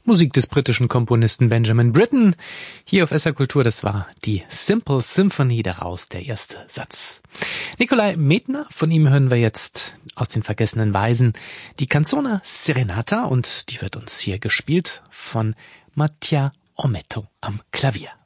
Musik des britischen Komponisten Benjamin Britten. Hier auf SR Kultur, das war die Simple Symphony, daraus der erste Satz. Nikolai Medtner, von ihm hören wir jetzt aus den Vergessenen Weisen die Canzone Serenata und die wird uns hier gespielt von Mattia Ometto am Klavier.